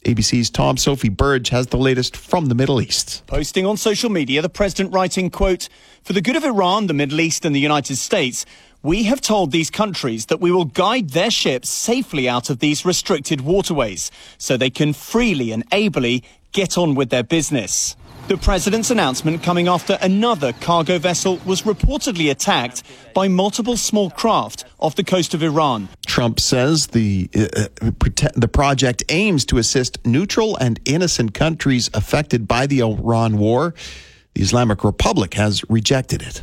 ABC's Tom Sophie Burge has the latest from the Middle East. Posting on social media, the president writing, quote, "For the good of Iran, the Middle East and the United States, we have told these countries that we will guide their ships safely out of these restricted waterways so they can freely and ably get on with their business." The president's announcement coming after another cargo vessel was reportedly attacked by multiple small craft off the coast of Iran. Trump says the project aims to assist neutral and innocent countries affected by the Iran war. The Islamic Republic has rejected it.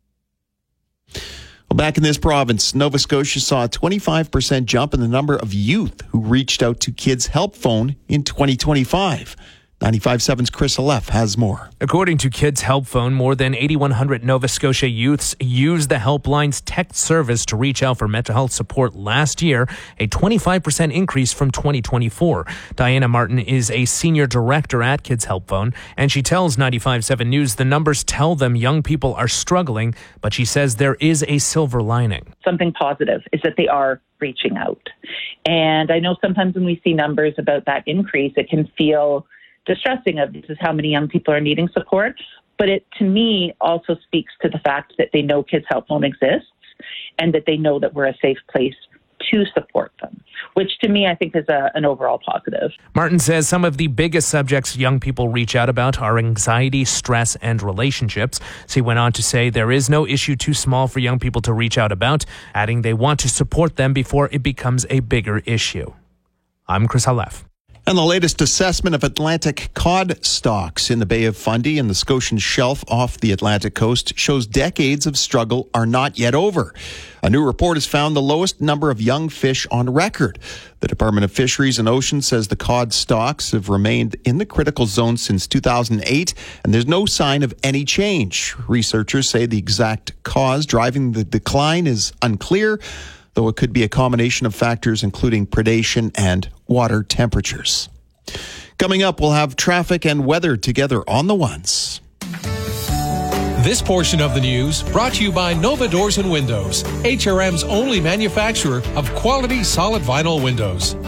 Well, back in this province, Nova Scotia saw a 25% jump in the number of youth who reached out to Kids Help Phone in 2025. 95.7's Chris Aleph has more. According to Kids Help Phone, more than 8,100 Nova Scotia youths used the helpline's text service to reach out for mental health support last year, a 25% increase from 2024. Diana Martin is a senior director at Kids Help Phone, and she tells 95.7 News the numbers tell them young people are struggling, but she says there is a silver lining. Something positive is that they are reaching out. And I know sometimes when we see numbers about that increase, it can feel distressing of this is how many young people are needing support. But it, to me, also speaks to the fact that they know Kids Help Phone exists and that they know that we're a safe place to support them, which to me I think is an overall positive. Martin says some of the biggest subjects young people reach out about are anxiety, stress, and relationships. She went on to say there is no issue too small for young people to reach out about, adding they want to support them before it becomes a bigger issue. I'm Chris Aleph. And the latest assessment of Atlantic cod stocks in the Bay of Fundy and the Scotian Shelf off the Atlantic coast shows decades of struggle are not yet over. A new report has found the lowest number of young fish on record. The Department of Fisheries and Oceans says the cod stocks have remained in the critical zone since 2008, and there's no sign of any change. Researchers say the exact cause driving the decline is unclear, though it could be a combination of factors including predation and water temperatures. Coming up, we'll have traffic and weather together on the ones. This portion of the news brought to you by Nova Doors and Windows, HRM's only manufacturer of quality solid vinyl windows.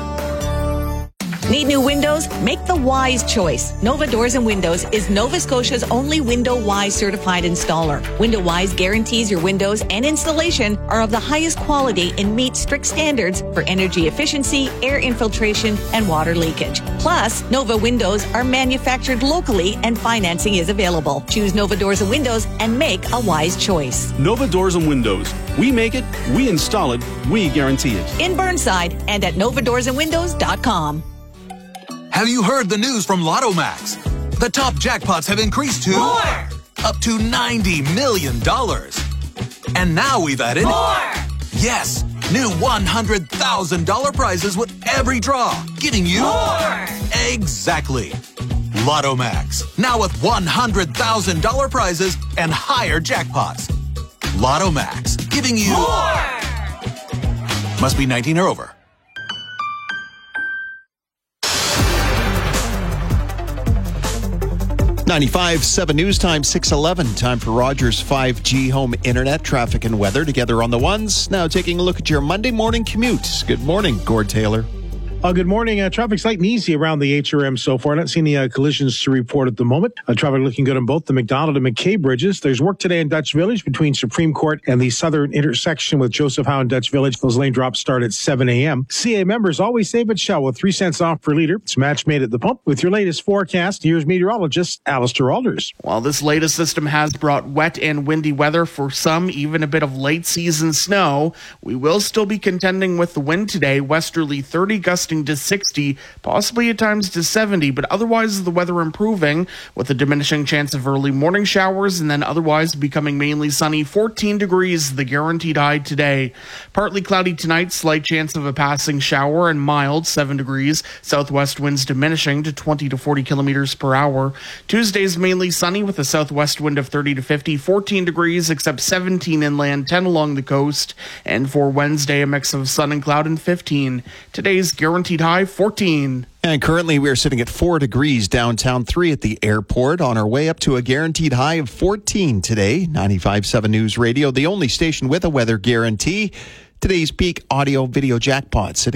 Need new windows? Make the wise choice. Nova Doors and Windows is Nova Scotia's only Window Wise certified installer. Window Wise guarantees your windows and installation are of the highest quality and meet strict standards for energy efficiency, air infiltration, and water leakage. Plus, Nova Windows are manufactured locally and financing is available. Choose Nova Doors and Windows and make a wise choice. Nova Doors and Windows. We make it, we install it, we guarantee it. In Burnside and at novadoorsandwindows.com. Have you heard the news from Lotto Max? The top jackpots have increased to more! Up to $90 million. And now we've added more! Yes, new $100,000 prizes with every draw, giving you more! Exactly. Lotto Max, now with $100,000 prizes and higher jackpots. Lotto Max, giving you more! Must be 19 or over. .95.7 News Time, 6:11. Time for Rogers 5G home internet, traffic and weather together on the ones. Now taking a look at your Monday morning commute. Good morning, Gord Taylor. Good morning. Traffic's light and easy around the HRM so far. Not seeing any collisions to report at the moment. Traffic looking good on both the McDonald and McKay bridges. There's work today in Dutch Village between Supreme Court and the southern intersection with Joseph Howe and Dutch Village. Those lane drops start at 7 a.m. CA members always save at Shell with 3 cents off per liter. It's match made at the pump. With your latest forecast, here's meteorologist Alistair Alders. Well, this latest system has brought wet and windy weather for some, even a bit of late season snow. We will still be contending with the wind today, westerly 30 gusting to 60, possibly at times to 70, but otherwise the weather improving with a diminishing chance of early morning showers and then otherwise becoming mainly sunny. 14 degrees, the guaranteed high today. Partly cloudy tonight, slight chance of a passing shower and mild, 7 degrees. Southwest winds diminishing to 20 to 40 kilometers per hour. Tuesday's mainly sunny with a southwest wind of 30 to 50, 14 degrees except 17 inland, 10 along the coast. And for Wednesday, a mix of sun and cloud and 15. Today's guaranteed high, 14. And currently we are sitting at 4 degrees downtown, 3 at the airport, on our way up to a guaranteed high of 14 today. 95.7 News Radio, the only station with a weather guarantee. Today's peak audio video jackpot sitting at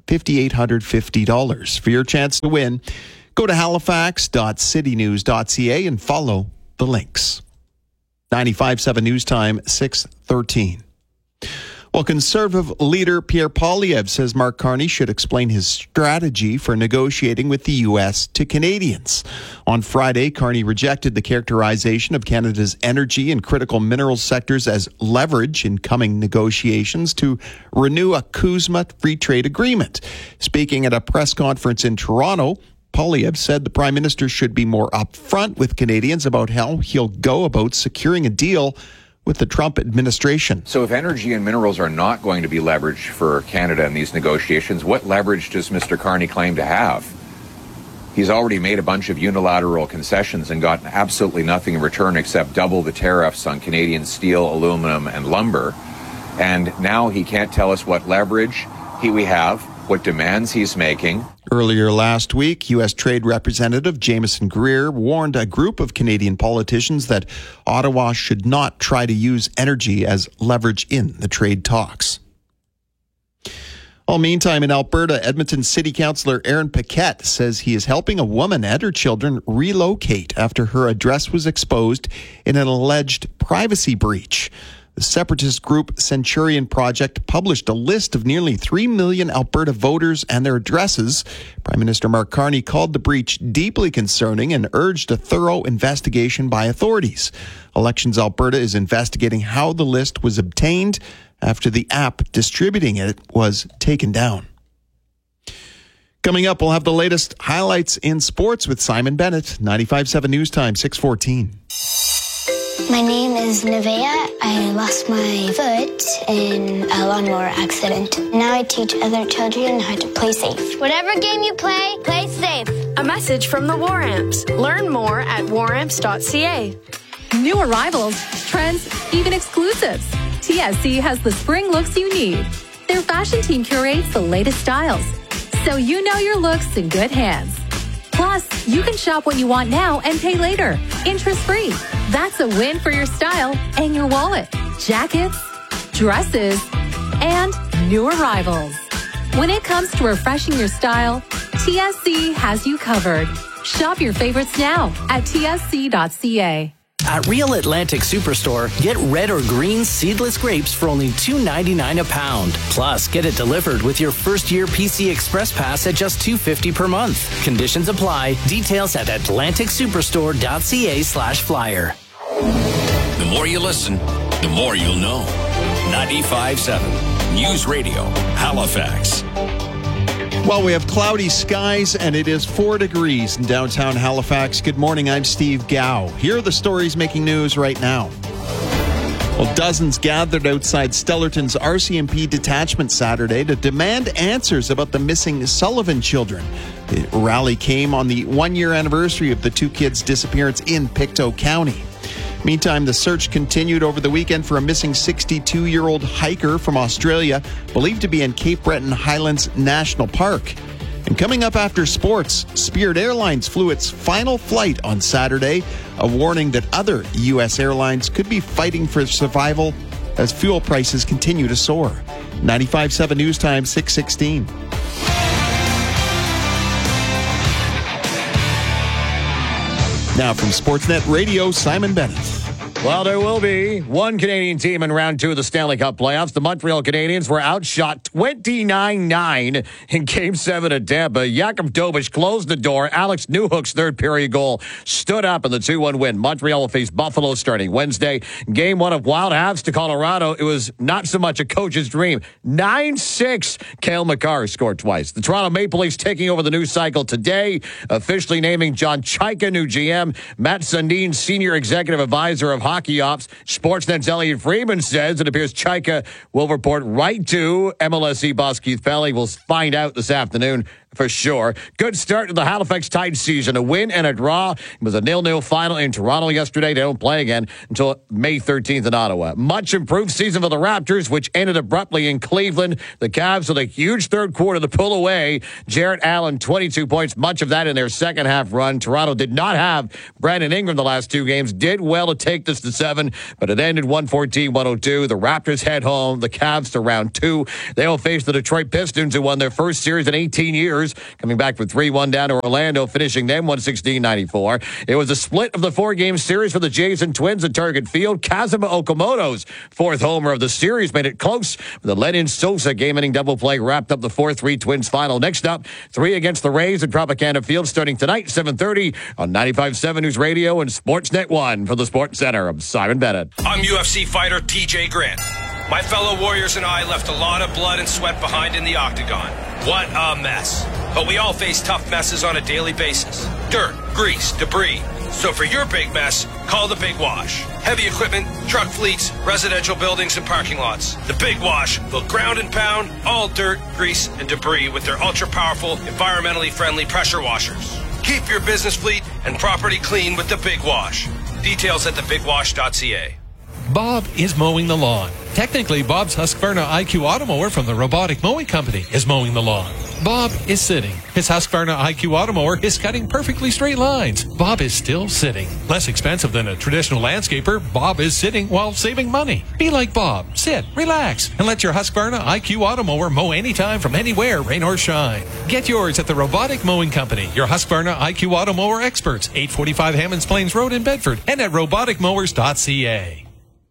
$5,850. For your chance to win, go to halifax.citynews.ca and follow the links. 95.7 News Time, 6:13. Well, Conservative leader Pierre Poilievre says Mark Carney should explain his strategy for negotiating with the U.S. to Canadians. On Friday, Carney rejected the characterization of Canada's energy and critical minerals sectors as leverage in coming negotiations to renew a CUSMA free trade agreement. Speaking at a press conference in Toronto, Poilievre said the Prime Minister should be more upfront with Canadians about how he'll go about securing a deal with the Trump administration. So if energy and minerals are not going to be leverage for Canada in these negotiations, what leverage does Mr. Carney claim to have? He's already made a bunch of unilateral concessions and gotten absolutely nothing in return except double the tariffs on Canadian steel, aluminum, and lumber. And now he can't tell us what leverage we have, what demands he's making. Earlier last week, U.S. Trade Representative Jameson Greer warned a group of Canadian politicians that Ottawa should not try to use energy as leverage in the trade talks. Well, meantime, in Alberta, Edmonton City Councillor Aaron Paquette says he is helping a woman and her children relocate after her address was exposed in an alleged privacy breach. The separatist group Centurion Project published a list of nearly 3 million Alberta voters and their addresses. Prime Minister Mark Carney called the breach deeply concerning and urged a thorough investigation by authorities. Elections Alberta is investigating how the list was obtained after the app distributing it was taken down. Coming up, we'll have the latest highlights in sports with Simon Bennett, 95.7 News Time, 6:14. My name is Nevaeh. I lost my foot in a lawnmower accident. Now I teach other children how to play safe. Whatever game you play, play safe. A message from the War Amps. Learn more at waramps.ca. New arrivals, trends, even exclusives. TSC has the spring looks you need. Their fashion team curates the latest styles, so you know your looks in good hands. Plus, you can shop what you want now and pay later, interest-free. That's a win for your style and your wallet. Jackets, dresses, and new arrivals. When it comes to refreshing your style, TSC has you covered. Shop your favorites now at tsc.ca. At Real Atlantic Superstore, get red or green seedless grapes for only $2.99 a pound. Plus, get it delivered with your first-year PC Express Pass at just $2.50 per month. Conditions apply. Details at atlanticsuperstore.ca/flyer. The more you listen, the more you'll know. 95.7 News Radio, Halifax. Well, we have cloudy skies and it is 4 degrees in downtown Halifax. Good morning, I'm Steve Gow. Here are the stories making news right now. Well, dozens gathered outside Stellarton's RCMP detachment Saturday to demand answers about the missing Sullivan children. The rally came on the 1-year anniversary of the 2 kids' disappearance in Pictou County. Meantime, the search continued over the weekend for a missing 62-year-old hiker from Australia, believed to be in Cape Breton Highlands National Park. And coming up after sports, Spirit Airlines flew its final flight on Saturday, a warning that other U.S. airlines could be fighting for survival as fuel prices continue to soar. 95.7 News Time, 6:16. Now from Sportsnet Radio, Simon Bennett. Well, there will be one Canadian team in round 2 of the Stanley Cup playoffs. The Montreal Canadiens were outshot 29-9 in Game 7 at Tampa. Jakub Dobeš closed the door. Alex Newhook's third period goal stood up in the 2-1 win. Montreal will face Buffalo starting Wednesday. Game 1 of Wild Habs to Colorado. It was not so much a coach's dream. 9-6. Cale Makar scored twice. The Toronto Maple Leafs taking over the news cycle today, officially naming John Chayka new GM. Matt Sundin, senior executive advisor of Hockey Ops. Sportsnet's Elliot Freeman says it appears Chayka will report right to MLSE boss Keith Pelley. We'll find out this afternoon for sure. Good start to the Halifax Tide season. A win and a draw. It was a 0-0 final in Toronto yesterday. They don't play again until May 13th in Ottawa. Much improved season for the Raptors, which ended abruptly in Cleveland. The Cavs with a huge third quarter to pull away. Jarrett Allen, 22 points, much of that in their second half run. Toronto did not have Brandon Ingram the last two games. Did well to take this to 7, but it ended 114-102. The Raptors head home. The Cavs to round 2. They will face the Detroit Pistons, who won their first series in 18 years, coming back with 3-1 down to Orlando, finishing them 116-94. It was a split of the 4-game series for the Jays and Twins at Target Field. Kazuma Okamoto's fourth homer of the series made it close. The Lenyn Sosa game-ending double play wrapped up the 4-3 Twins final. Next up, 3 against the Rays at Tropicana Field, starting tonight, 7:30 on 95.7 News Radio and Sportsnet 1 for the Sports Center. I'm Simon Bennett. I'm UFC fighter TJ Grant. My fellow warriors and I left a lot of blood and sweat behind in the octagon. What a mess. But we all face tough messes on a daily basis. Dirt, grease, debris. So for your big mess, call the Big Wash. Heavy equipment, truck fleets, residential buildings, and parking lots. The Big Wash will ground and pound all dirt, grease, and debris with their ultra-powerful, environmentally friendly pressure washers. Keep your business fleet and property clean with the Big Wash. Details at thebigwash.ca. Bob is mowing the lawn. Technically, Bob's Husqvarna IQ Automower from the Robotic Mowing Company is mowing the lawn. Bob is sitting. His Husqvarna IQ Automower is cutting perfectly straight lines. Bob is still sitting. Less expensive than a traditional landscaper, Bob is sitting while saving money. Be like Bob. Sit, relax, and let your Husqvarna IQ Automower mow anytime from anywhere, rain or shine. Get yours at the Robotic Mowing Company, your Husqvarna IQ Automower experts, 845 Hammonds Plains Road in Bedford, and at roboticmowers.ca.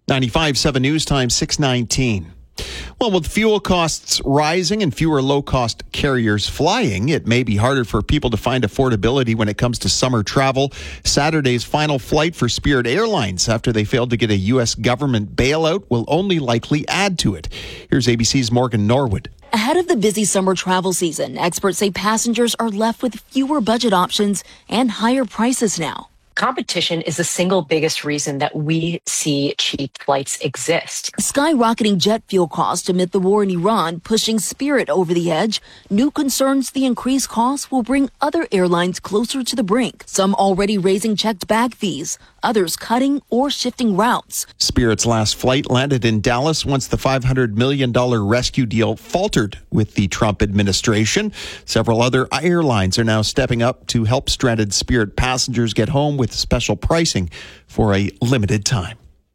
95.7 News Time, 6:19. Well, with fuel costs rising and fewer low-cost carriers flying, it may be harder for people to find affordability when it comes to summer travel. Saturday's final flight for Spirit Airlines, after they failed to get a U.S. government bailout, will only likely add to it. Here's ABC's Morgan Norwood. Ahead of the busy summer travel season, experts say passengers are left with fewer budget options and higher prices now. Competition is the single biggest reason that we see cheap flights exist. Skyrocketing jet fuel costs amid the war in Iran, pushing Spirit over the edge. New concerns the increased costs will bring other airlines closer to the brink. Some already raising checked bag fees, others cutting or shifting routes. Spirit's last flight landed in Dallas once the $500 million rescue deal faltered with the Trump administration. Several other airlines are now stepping up to help stranded Spirit passengers get home with special pricing for a limited time.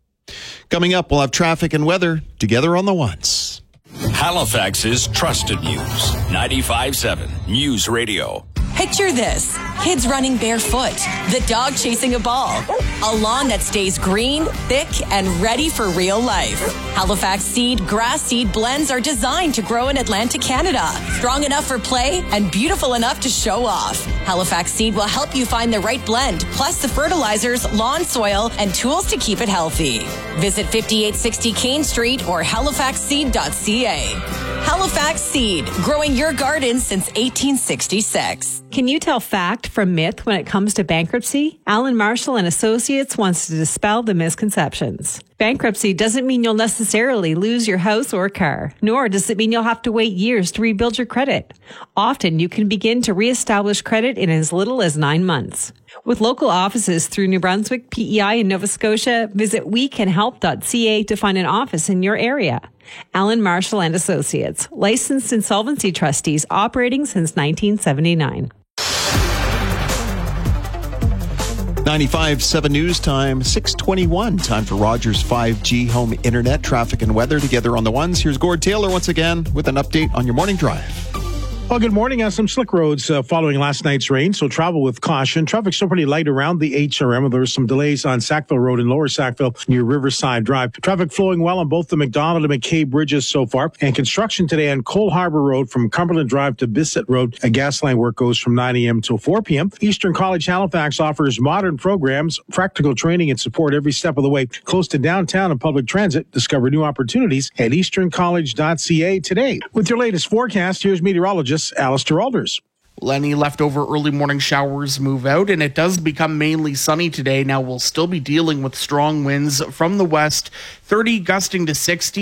Coming up, we'll have traffic and weather together on the ones. Halifax's trusted news. 95.7 News Radio. Picture this. Kids running barefoot, the dog chasing a ball, a lawn that stays green, thick, and ready for real life. Halifax Seed grass seed blends are designed to grow in Atlantic Canada. Strong enough for play and beautiful enough to show off. Halifax Seed will help you find the right blend, plus the fertilizers, lawn soil, and tools to keep it healthy. Visit 5860 Kane Street or halifaxseed.ca. Halifax Seed, growing your garden since 1866. Can you tell fact from myth when it comes to bankruptcy? Alan Marshall and Associates wants to dispel the misconceptions. Bankruptcy doesn't mean you'll necessarily lose your house or car, nor does it mean you'll have to wait years to rebuild your credit. Often you can begin to reestablish credit in as little as 9 months. With local offices through New Brunswick, PEI, and Nova Scotia, visit wecanhelp.ca to find an office in your area. Alan Marshall and Associates, licensed insolvency trustees operating since 1979. 95.7 News Time, 6:21. Time for Rogers 5G home internet, traffic and weather together on the ones. Here's Gord Taylor once again with an update on your morning drive. Well, good morning. Some slick roads following last night's rain, so travel with caution. Traffic's still pretty light around the HRM. There were some delays on Sackville Road in Lower Sackville near Riverside Drive. Traffic flowing well on both the McDonald and McKay bridges so far. And construction today on Cole Harbour Road from Cumberland Drive to Bissett Road. Gas line work goes from 9 a.m. till 4 p.m. Eastern College Halifax offers modern programs, practical training, and support every step of the way. Close to downtown and public transit. Discover new opportunities at easterncollege.ca today. With your latest forecast, here's meteorologist Alistair Alders. Any leftover early morning showers move out, and it does become mainly sunny today. Now we'll still be dealing with strong winds from the west, 30 gusting to 60.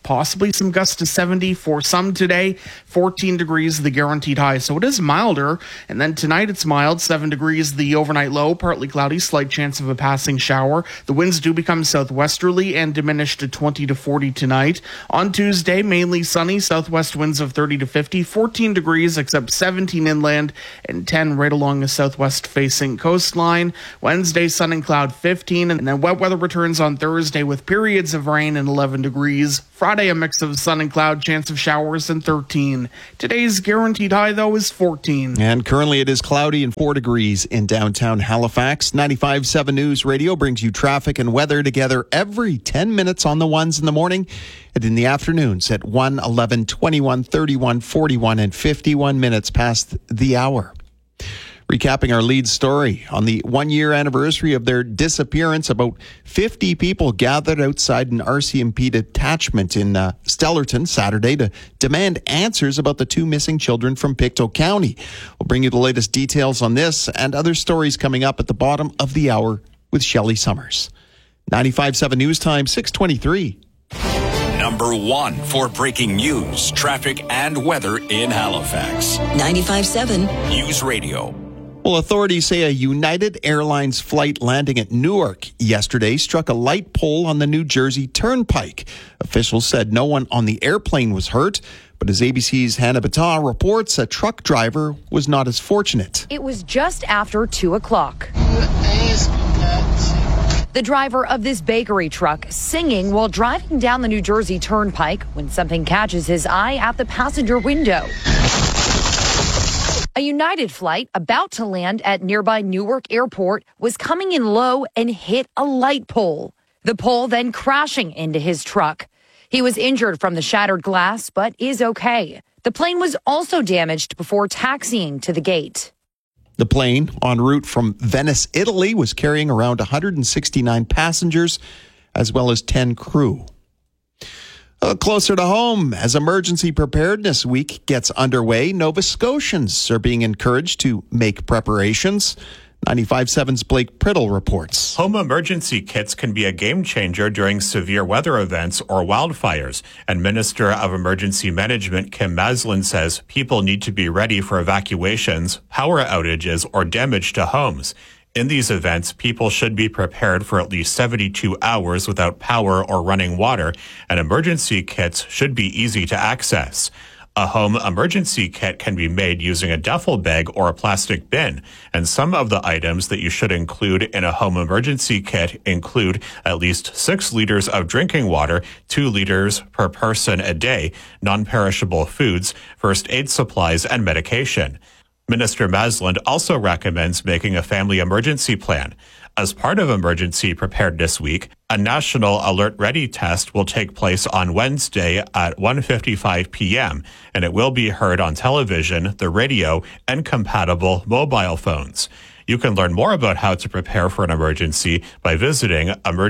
possibly some gusts to 70 for some today. 14 degrees the guaranteed high, so it is milder. And then tonight it's mild, 7 degrees the overnight low, partly cloudy, slight chance of a passing shower. The winds do become southwesterly and diminish to 20 to 40 tonight. On Tuesday, mainly sunny, southwest winds of 30 to 50, 14 degrees except 17 inland and 10 right along the southwest facing coastline. Wednesday, sun and cloud 15, and then wet weather returns on Thursday with periods of rain and 11 degrees. Friday, a mix of sun and cloud, chance of showers and 13. Today's guaranteed high, though, is 14. And currently it is cloudy and 4 degrees in downtown Halifax. 95.7 News Radio brings you traffic and weather together every 10 minutes on the ones in the morning and in the afternoons at 1, 11, 21, 31, 41, and 51 minutes past the hour. Recapping our lead story, on the one-year anniversary of their disappearance, about 50 people gathered outside an RCMP detachment in Stellarton Saturday to demand answers about the two missing children from Pictou County. We'll bring you the latest details on this and other stories coming up at the bottom of the hour with Shelley Summers. 95.7 News Time, 6:23. Number 1 for breaking news, traffic, and weather in Halifax. 95.7 News Radio. Well, authorities say a United Airlines flight landing at Newark yesterday struck a light pole on the New Jersey Turnpike. Officials said no one on the airplane was hurt, but as ABC's Hannah Battah reports, a truck driver was not as fortunate. It was just after 2 o'clock. The driver of this bakery truck singing while driving down the New Jersey Turnpike when something catches his eye at the passenger window. A United flight about to land at nearby Newark Airport was coming in low and hit a light pole. The pole then crashing into his truck. He was injured from the shattered glass, but is okay. The plane was also damaged before taxiing to the gate. The plane, en route from Venice, Italy, was carrying around 169 passengers, as well as 10 crew. Closer to home, as Emergency Preparedness Week gets underway, Nova Scotians are being encouraged to make preparations. 95.7's Blake Priddle reports. Home emergency kits can be a game changer during severe weather events or wildfires. And Minister of Emergency Management Kim Maslin says people need to be ready for evacuations, power outages, or damage to homes. In these events, people should be prepared for at least 72 hours without power or running water, and emergency kits should be easy to access. A home emergency kit can be made using a duffel bag or a plastic bin, and some of the items that you should include in a home emergency kit include at least 6 liters of drinking water, 2 liters per person a day, non-perishable foods, first aid supplies, and medication. Minister Maslin also recommends making a family emergency plan. As part of Emergency Preparedness Week, a national Alert Ready test will take place on Wednesday at 1:55 p.m., and it will be heard on television, the radio, and compatible mobile phones. You can learn more about how to prepare for an emergency by visiting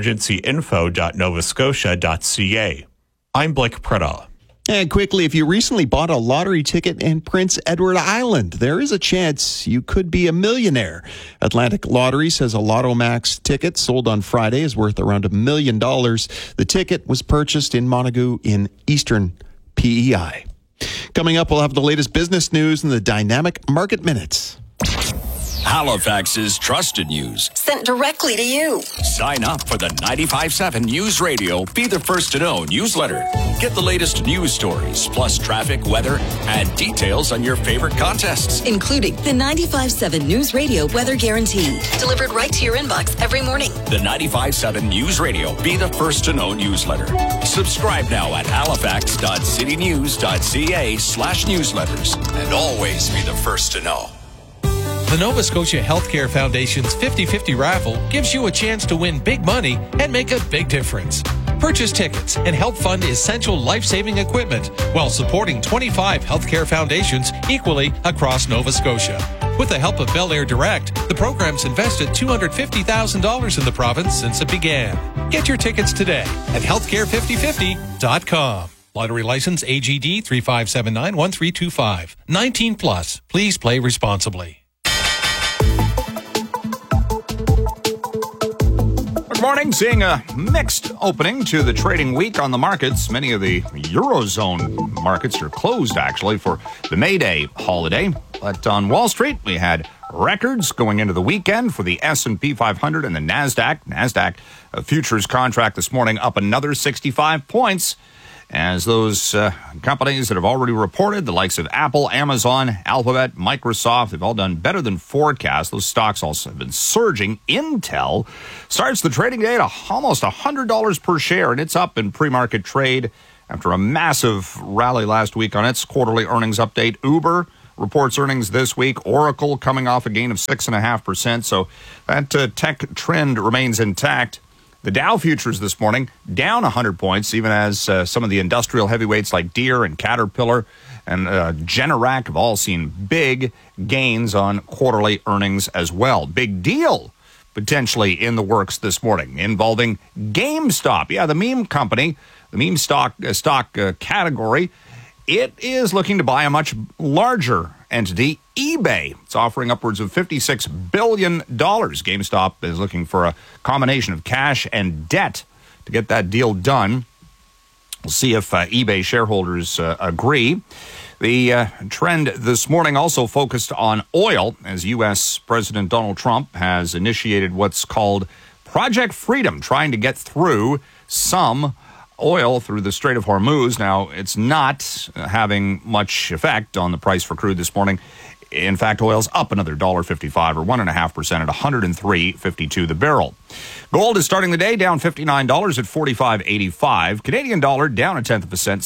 emergencyinfo.novascotia.ca. I'm Blake Priddle. And quickly, if you recently bought a lottery ticket in Prince Edward Island, there is a chance you could be a millionaire. Atlantic Lottery says a Lotto Max ticket sold on Friday is worth around $1 million. The ticket was purchased in Montague in Eastern PEI. Coming up, we'll have the latest business news and the Dynamic Market Minutes. Halifax's trusted news. Sent directly to you. Sign up for the 95.7 News Radio Be the First to Know newsletter. Get the latest news stories, plus traffic, weather, and details on your favorite contests. Including the 95.7 News Radio Weather Guarantee. Delivered right to your inbox every morning. The 95.7 News Radio Be the First to Know newsletter. Subscribe now at halifax.citynews.ca/newsletters. And always be the first to know. The Nova Scotia Healthcare Foundation's 50/50 raffle gives you a chance to win big money and make a big difference. Purchase tickets and help fund essential life-saving equipment while supporting 25 healthcare foundations equally across Nova Scotia. With the help of Bel Air Direct, the program's invested $250,000 in the province since it began. Get your tickets today at healthcare5050.com. Lottery license AGD 35791325. 19 plus. Please play responsibly. Good morning, seeing a mixed opening to the trading week on the markets. Many of the Eurozone markets are closed, actually, for the May Day holiday. But on Wall Street, we had records going into the weekend for the S&P 500 and the NASDAQ. NASDAQ futures contract this morning up another 65 points. As those companies that have already reported, the likes of Apple, Amazon, Alphabet, Microsoft, they've all done better than forecast. Those stocks also have been surging. Intel starts the trading day at almost $100 per share, and it's up in pre-market trade after a massive rally last week on its quarterly earnings update. Uber reports earnings this week. Oracle coming off a gain of 6.5%, so that tech trend remains intact. The Dow futures this morning down 100 points, even as some of the industrial heavyweights like Deere and Caterpillar and Generac have all seen big gains on quarterly earnings as well. Big deal potentially in the works this morning involving GameStop. Yeah, the meme company, the meme stock category, it is looking to buy a much larger entity, eBay. It's offering upwards of $56 billion. GameStop is looking for a combination of cash and debt to get that deal done. We'll see if eBay shareholders agree. The trend this morning also focused on oil, as U.S. President Donald Trump has initiated what's called Project Freedom, trying to get through some oil through the Strait of Hormuz. Now, it's not having much effect on the price for crude this morning. In fact, oil's up another $1.55 or 1.5% at $103.52 the barrel. Gold is starting the day down $59 at $45.85. Canadian dollar down 0.1%,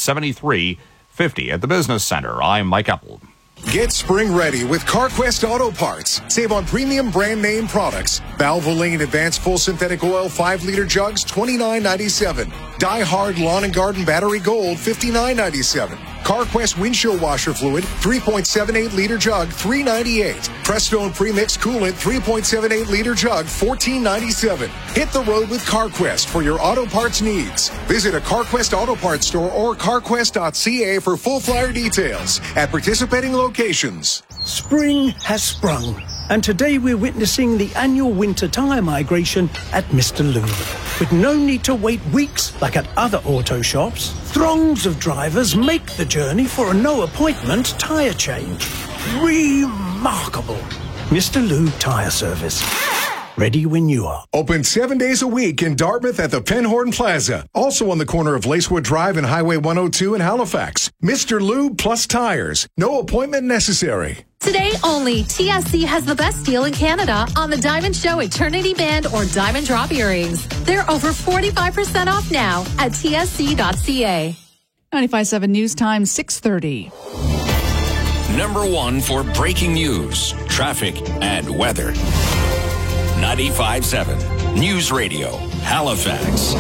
$73.50 at the Business Center. I'm Mike Epple. Get spring ready with CarQuest Auto Parts. Save on premium brand name products. Valvoline Advanced Full Synthetic Oil 5-liter jugs, $29.97. Die Hard Lawn and Garden Battery Gold, $59.97. CarQuest Windshield Washer Fluid, 3.78-liter jug, $3.98. Prestone Premix Coolant, 3.78-liter jug, $14.97. Hit the road with CarQuest for your auto parts needs. Visit a CarQuest Auto Parts store or carquest.ca for full flyer details at participating locations. Spring has sprung, and today we're witnessing the annual winter tire migration at Mr. Lube. With no need to wait weeks like at other auto shops, throngs of drivers make the journey for a no-appointment tire change. Remarkable. Mr. Lube Tire Service. Ready when you are. Open 7 days a week in Dartmouth at the Penhorn Plaza. Also on the corner of Lacewood Drive and Highway 102 in Halifax. Mr. Lube plus tires. No appointment necessary. Today only, TSC has the best deal in Canada on the Diamond Show Eternity Band or Diamond Drop earrings. They're over 45% off now at tsc.ca. 95.7 News Time, 6:30. Number one for breaking news, traffic, and weather. 95.7 News Radio, Halifax.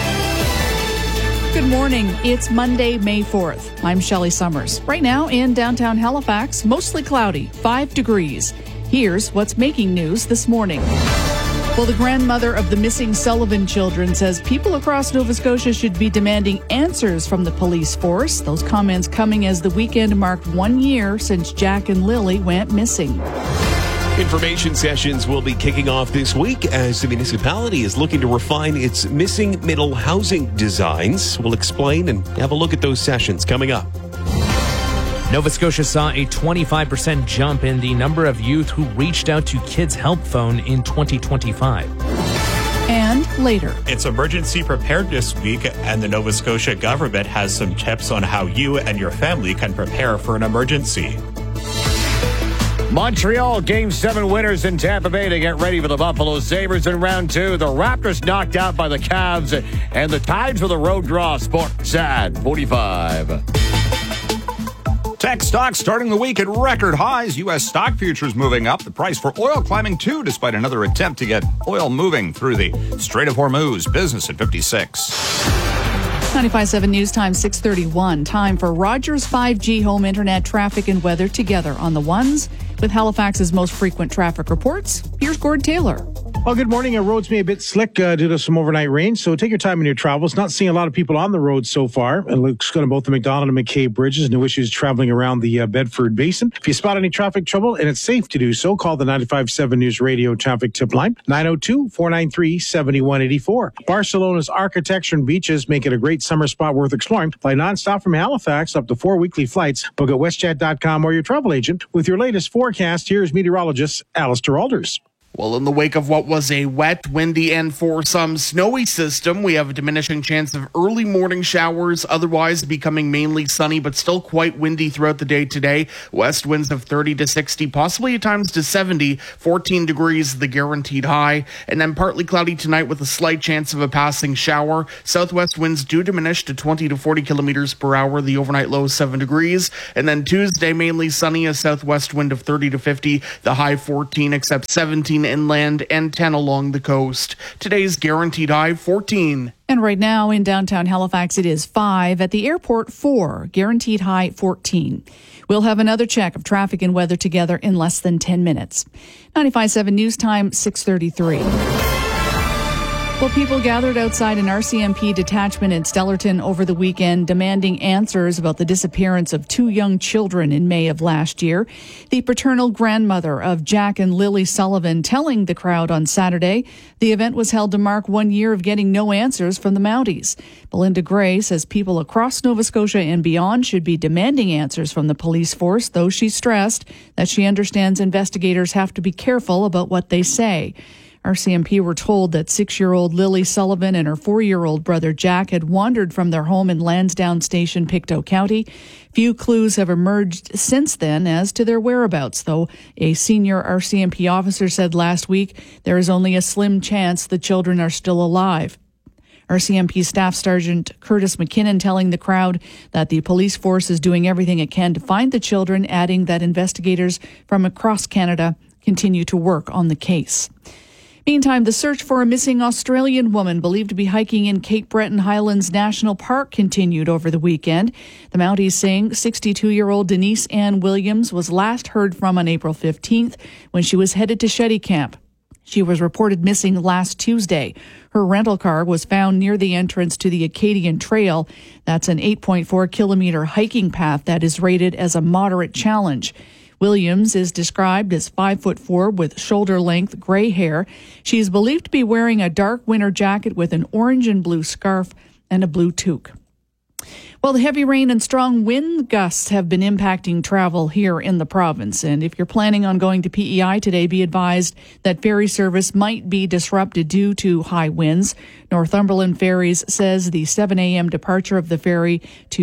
Good morning. It's Monday, May 4th. I'm Shelley Summers. Right now in downtown Halifax, mostly cloudy, 5 degrees. Here's what's making news this morning. Well, the grandmother of the missing Sullivan children says people across Nova Scotia should be demanding answers from the police force. Those comments coming as the weekend marked 1 year since Jack and Lily went missing. Information sessions will be kicking off this week as the municipality is looking to refine its missing middle housing designs. We'll explain and have a look at those sessions coming up. Nova Scotia saw a 25% jump in the number of youth who reached out to Kids Help Phone in 2025. And later. It's Emergency Preparedness Week, and the Nova Scotia government has some tips on how you and your family can prepare for an emergency. Montreal Game 7 winners in Tampa Bay to get ready for the Buffalo Sabres in round 2. The Raptors knocked out by the Cavs, and the Tides with a road draw. Sports at 45. Tech stocks starting the week at record highs. U.S. stock futures moving up. The price for oil climbing too, despite another attempt to get oil moving through the Strait of Hormuz. Business at 56. 95.7 News Time, 6:31. Time for Rogers 5G home internet traffic and weather together on the ones with Halifax's most frequent traffic reports. Here's Gord Taylor. Well, good morning. Roads may be a bit slick due to some overnight rain, so take your time in your travels. Not seeing a lot of people on the road so far. It looks good on both the McDonald and McKay bridges. No issues traveling around the Bedford Basin. If you spot any traffic trouble, and it's safe to do so, call the 95.7 News Radio traffic tip line, 902-493-7184. Barcelona's architecture and beaches make it a great summer spot worth exploring. Fly nonstop from Halifax, up to 4 weekly flights. Book at WestJet.com or your travel agent. With your latest forecast, here's meteorologist Alistair Alders. Well, in the wake of what was a wet, windy, and for some snowy system, we have a diminishing chance of early morning showers, otherwise becoming mainly sunny, but still quite windy throughout the day today. West winds of 30 to 60, possibly at times to 70, 14 degrees the guaranteed high. And then partly cloudy tonight with a slight chance of a passing shower. Southwest winds do diminish to 20 to 40 kilometers per hour, the overnight low 7 degrees. And then Tuesday, mainly sunny, a southwest wind of 30 to 50, the high 14, except 17 inland and 10 along the coast. Today's guaranteed high 14. And right now in downtown Halifax, it is 5. At the airport, 4. Guaranteed high 14. We'll have another check of traffic and weather together in less than 10 minutes. 95.7 News Time, 6:33. Well, people gathered outside an RCMP detachment in Stellarton over the weekend demanding answers about the disappearance of 2 young children in May of last year. The paternal grandmother of Jack and Lily Sullivan telling the crowd on Saturday the event was held to mark 1 year of getting no answers from the Mounties. Belinda Gray says people across Nova Scotia and beyond should be demanding answers from the police force, though she stressed that she understands investigators have to be careful about what they say. RCMP were told that 6-year-old Lily Sullivan and her 4-year-old brother Jack had wandered from their home in Lansdowne Station, Pictou County. Few clues have emerged since then as to their whereabouts, though a senior RCMP officer said last week there is only a slim chance the children are still alive. RCMP Staff Sergeant Curtis McKinnon telling the crowd that the police force is doing everything it can to find the children, adding that investigators from across Canada continue to work on the case. Meantime, the search for a missing Australian woman believed to be hiking in Cape Breton Highlands National Park continued over the weekend. The Mounties saying 62-year-old Denise Ann Williams was last heard from on April 15th when she was headed to Shetty Camp. She was reported missing last Tuesday. Her rental car was found near the entrance to the Acadian Trail. That's an 8.4-kilometer hiking path that is rated as a moderate challenge. Williams is described as 5'4" with shoulder-length gray hair. She is believed to be wearing a dark winter jacket with an orange and blue scarf and a blue toque. Well, the heavy rain and strong wind gusts have been impacting travel here in the province. And if you're planning on going to PEI today, be advised that ferry service might be disrupted due to high winds. Northumberland Ferries says the 7 a.m. departure of the ferry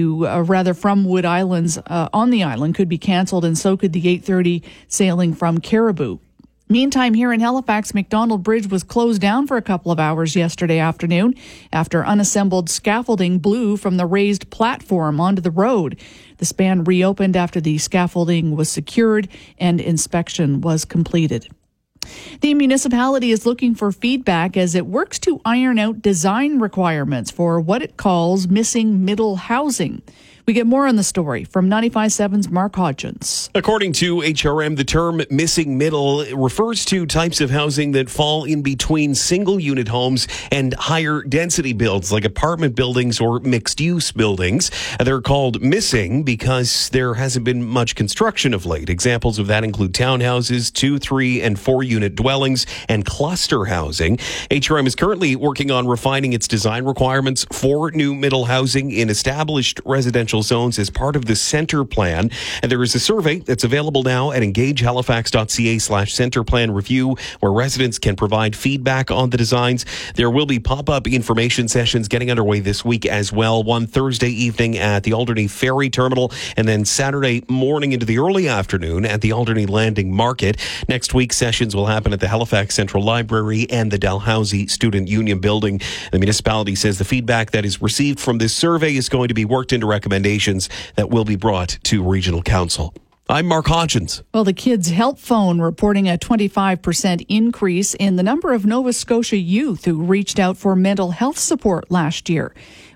from Wood Islands on the island could be canceled, and so could the 8:30 sailing from Caribou. Meantime, here in Halifax, McDonald Bridge was closed down for a couple of hours yesterday afternoon after unassembled scaffolding blew from the raised platform onto the road. The span reopened after the scaffolding was secured and inspection was completed. The municipality is looking for feedback as it works to iron out design requirements for what it calls missing middle housing. We get more on the story from 95.7's Mark Hodgins. According to HRM, the term missing middle refers to types of housing that fall in between single-unit homes and higher density builds like apartment buildings or mixed-use buildings. They're called missing because there hasn't been much construction of late. Examples of that include townhouses, 2, 3, and 4-unit dwellings, and cluster housing. HRM is currently working on refining its design requirements for new middle housing in established residential zones as part of the Centre Plan. And there is a survey that's available now at engagehalifax.ca/Centre Plan Review, where residents can provide feedback on the designs. There will be pop-up information sessions getting underway this week as well. One Thursday evening at the Alderney Ferry Terminal, and then Saturday morning into the early afternoon at the Alderney Landing Market. Next week, sessions will happen at the Halifax Central Library and the Dalhousie Student Union Building. The municipality says the feedback that is received from this survey is going to be worked into recommendations that will be brought to Regional Council. I'm Mark Hodgins. Well, the Kids Help Phone reporting a 25% increase in the number of Nova Scotia youth who reached out for mental health support last year.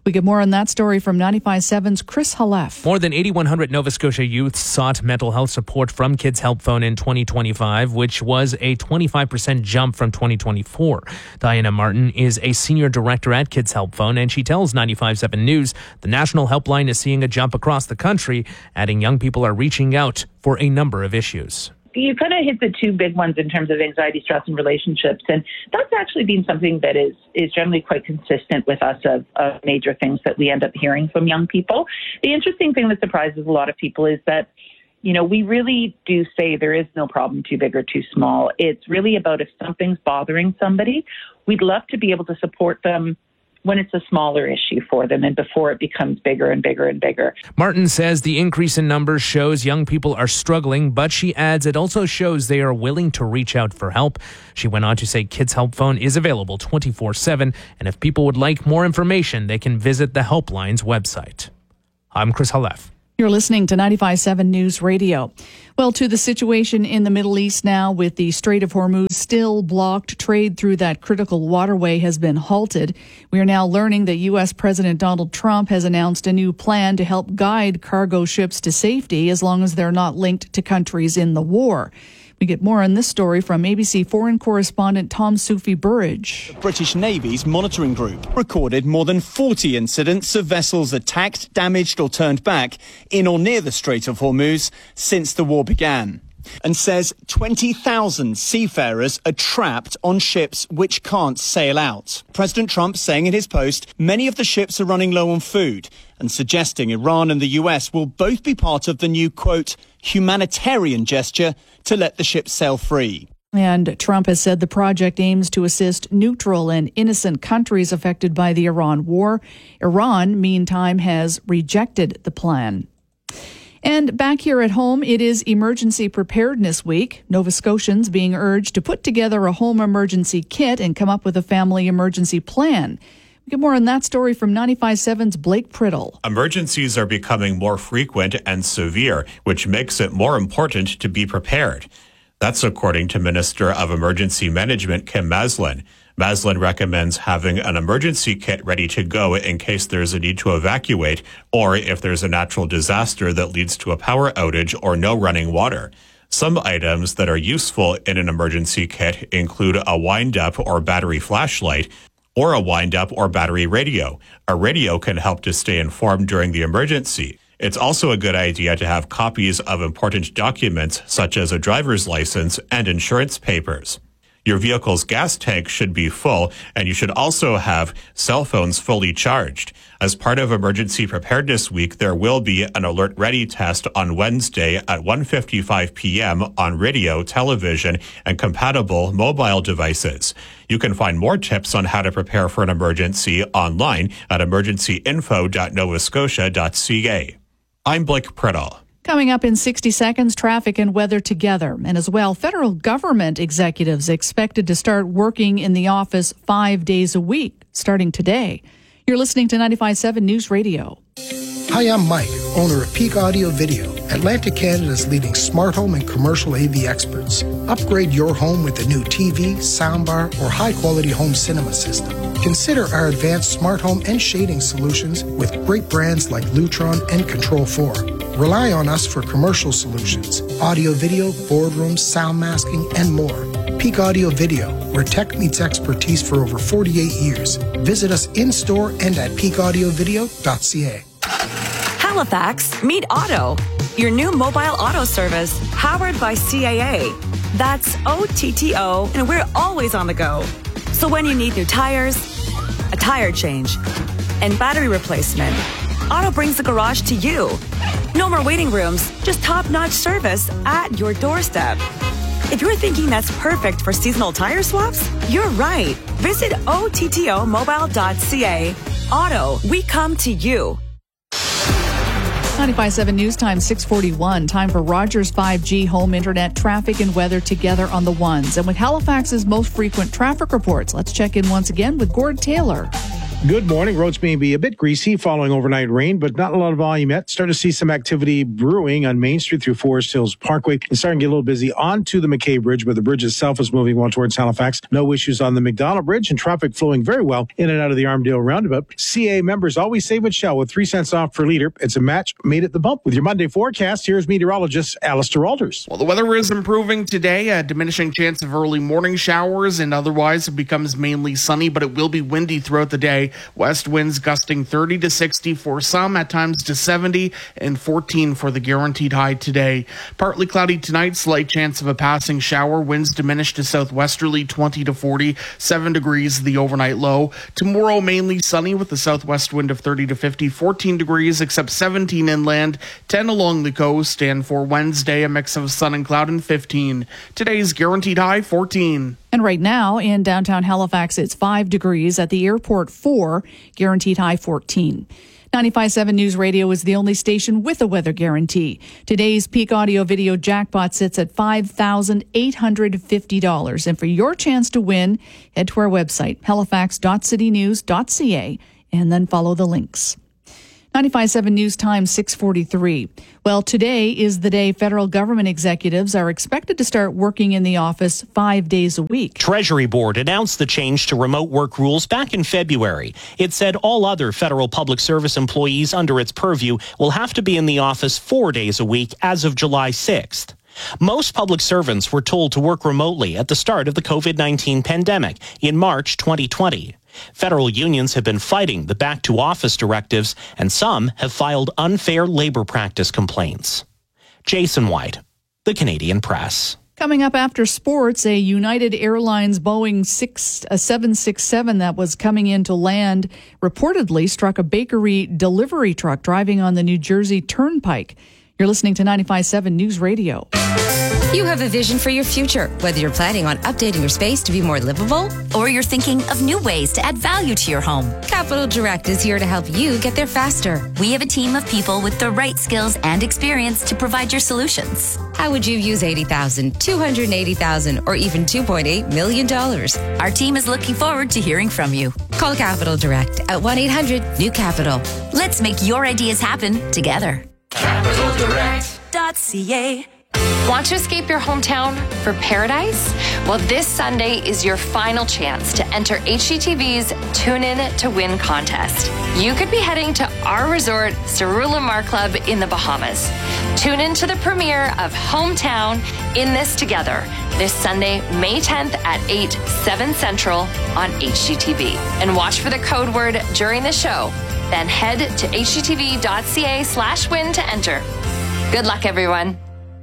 We get more on that story from 95.7's Chris Halef. More than 8,100 Nova Scotia youth sought mental health support from Kids Help Phone in 2025, which was a 25% jump from 2024. Diana Martin is a senior director at Kids Help Phone, and she tells 95.7 News the national helpline is seeing a jump across the country, adding young people are reaching out for a number of issues. You kind of hit the two big ones in terms of anxiety, stress, and relationships. And that's actually been something that is generally quite consistent with us of major things that we end up hearing from young people. The interesting thing that surprises a lot of people is that, you know, we really do say there is no problem too big or too small. It's really about if something's bothering somebody, we'd love to be able to support them when it's a smaller issue for them and before it becomes bigger and bigger and bigger. Martin says the increase in numbers shows young people are struggling, but she adds it also shows they are willing to reach out for help. She went on to say Kids Help Phone is available 24/7, and if people would like more information, they can visit the Helpline's website. I'm Chris Halef. You're listening to 95.7 News Radio. Well, to the situation in the Middle East now, with the Strait of Hormuz still blocked, trade through that critical waterway has been halted. We are now learning that U.S. President Donald Trump has announced a new plan to help guide cargo ships to safety as long as they're not linked to countries in the war. We get more on this story from ABC foreign correspondent Tom Soufi-Burridge. The British Navy's monitoring group recorded more than 40 incidents of vessels attacked, damaged or turned back in or near the Strait of Hormuz since the war began, and says 20,000 seafarers are trapped on ships which can't sail out. President Trump saying in his post many of the ships are running low on food, and suggesting Iran and the US will both be part of the new, quote, humanitarian gesture to let the ships sail free. And Trump has said the project aims to assist neutral and innocent countries affected by the Iran war. Iran, meantime, has rejected the plan. And back here at home, it is Emergency Preparedness Week. Nova Scotians being urged to put together a home emergency kit and come up with a family emergency plan. We get more on that story from 95.7's Blake Priddle. Emergencies are becoming more frequent and severe, which makes it more important to be prepared. That's according to Minister of Emergency Management Kim Maslin. Maslin recommends having an emergency kit ready to go in case there's a need to evacuate or if there's a natural disaster that leads to a power outage or no running water. Some items that are useful in an emergency kit include a wind-up or battery flashlight or a wind-up or battery radio. A radio can help to stay informed during the emergency. It's also a good idea to have copies of important documents such as a driver's license and insurance papers. Your vehicle's gas tank should be full, and you should also have cell phones fully charged. As part of Emergency Preparedness Week, there will be an Alert Ready test on Wednesday at 1:55 p.m. on radio, television, and compatible mobile devices. You can find more tips on how to prepare for an emergency online at emergencyinfo.novascotia.ca. I'm Blake Priddle. Coming up in 60 seconds, traffic and weather together. And as well, federal government executives expected to start working in the office 5 days a week, starting today. You're listening to 95.7 News Radio. Hi, I'm Mike, owner of Peak Audio Video, Atlantic Canada's leading smart home and commercial AV experts. Upgrade your home with a new TV, soundbar, or high-quality home cinema system. Consider our advanced smart home and shading solutions with great brands like Lutron and Control4. Rely on us for commercial solutions, audio video, boardrooms, sound masking, and more. Peak Audio Video, where tech meets expertise for over 48 years. Visit us in-store and at peakaudiovideo.ca. Halifax, meet Auto, your new mobile auto service powered by CAA. That's OTTO, and we're always on the go. So when you need new tires, a tire change, and battery replacement, Auto brings the garage to you. No more waiting rooms, just top-notch service at your doorstep. If you're thinking that's perfect for seasonal tire swaps, you're right. Visit OTTOmobile.ca. Auto, we come to you. 95.7 News Time, 6:41. Time for Rogers 5G home internet traffic and weather together on the ones. And with Halifax's most frequent traffic reports, let's check in once again with Gord Taylor. Good morning. Roads may be a bit greasy following overnight rain, but not a lot of volume yet. Start to see some activity brewing on Main Street through Forest Hills Parkway. It's starting to get a little busy onto the McKay Bridge, but the bridge itself is moving well towards Halifax. No issues on the McDonald Bridge and traffic flowing very well in and out of the Armdale Roundabout. CA members always save with Shell with 3 cents off per liter. It's a match made at the pump. With your Monday forecast, here's meteorologist Alistair Alders. Well, the weather is improving today. A diminishing chance of early morning showers, and otherwise it becomes mainly sunny, but it will be windy throughout the day. West winds gusting 30 to 60 for some, at times to 70, and 14 for the guaranteed high today. Partly cloudy tonight, slight chance of a passing shower. Winds diminished to southwesterly 20 to 40, 7 degrees the overnight low. Tomorrow mainly sunny with a southwest wind of 30 to 50, 14 degrees except 17 inland, 10 along the coast, and for Wednesday a mix of sun and cloud and 15. Today's guaranteed high 14. And right now in downtown Halifax, it's 5 degrees. At the airport, 4. Guaranteed high 14. 95.7 News Radio is the only station with a weather guarantee. Today's peak audio video jackpot sits at $5,850. And for your chance to win, head to our website, halifax.citynews.ca, and then follow the links. 95.7 News Time, 6:43. Well, today is the day federal government executives are expected to start working in the office 5 days a week. Treasury Board announced the change to remote work rules back in February. It said all other federal public service employees under its purview will have to be in the office 4 days a week as of July 6th. Most public servants were told to work remotely at the start of the COVID-19 pandemic in March 2020. Federal unions have been fighting the back-to-office directives, and some have filed unfair labor practice complaints. Jason White, The Canadian Press. Coming up after sports, a United Airlines Boeing 767 that was coming into land reportedly struck a bakery delivery truck driving on the New Jersey Turnpike. You're listening to 95.7 News Radio. You have a vision for your future, whether you're planning on updating your space to be more livable or you're thinking of new ways to add value to your home. Capital Direct is here to help you get there faster. We have a team of people with the right skills and experience to provide your solutions. How would you use $80,000, $280,000, or even $2.8 million? Our team is looking forward to hearing from you. Call Capital Direct at 1-800-NEW-CAPITAL. Let's make your ideas happen together. CapitalDirect.ca. Want to escape your hometown for paradise? Well, this Sunday is your final chance to enter HGTV's Tune In to Win contest. You could be heading to our resort, Cerullimar Club in the Bahamas. Tune in to the premiere of Hometown In This Together this Sunday, May 10th at 8, 7 Central on HGTV. And watch for the code word during the show. Then head to hgtv.ca/win to enter. Good luck, everyone.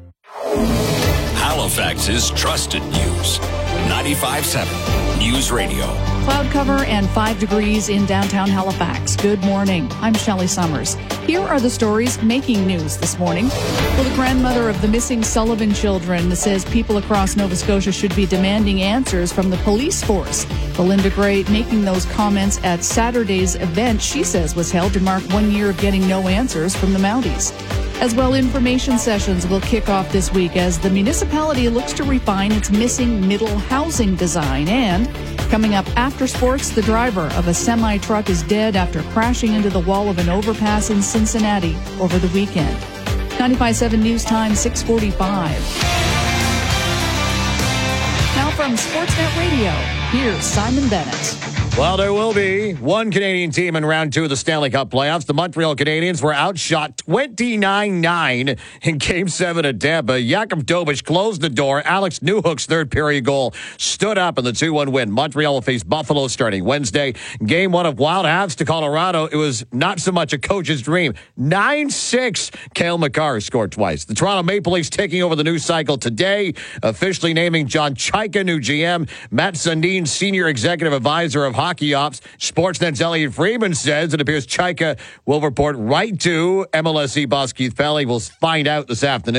Halifax's trusted news. 95.7 News Radio. Cloud cover and 5 degrees in downtown Halifax. Good morning. I'm Shelley Summers. Here are the stories making news this morning. Well, the grandmother of the missing Sullivan children says people across Nova Scotia should be demanding answers from the police force. Belinda Gray making those comments at Saturday's event she says was held to mark 1 year of getting no answers from the Mounties. As well, information sessions will kick off this week as the municipality looks to refine its missing middle housing design. And coming up after sports, the driver of a semi-truck is dead after crashing into the wall of an overpass in Cincinnati over the weekend. 95.7 News Time, 6:45. Now from Sportsnet Radio, here's Simon Bennett. Well, there will be one Canadian team in round 2 of the Stanley Cup playoffs. The Montreal Canadiens were outshot 29-9 in Game 7 at Tampa. Jakub Dobeš closed the door. Alex Newhook's third period goal stood up in the 2-1 win. Montreal will face Buffalo starting Wednesday. Game 1 of Wild Habs to Colorado. It was not so much a coach's dream. 9-6. Cale Makar scored twice. The Toronto Maple Leafs taking over the news cycle today, officially naming John Chayka new GM. Matt Sundin, senior executive advisor of Hockey Ops. Sportsnet's Elliot Freeman says it appears Chayka will report right to MLSE boss Keith Pelley. We'll find out this afternoon.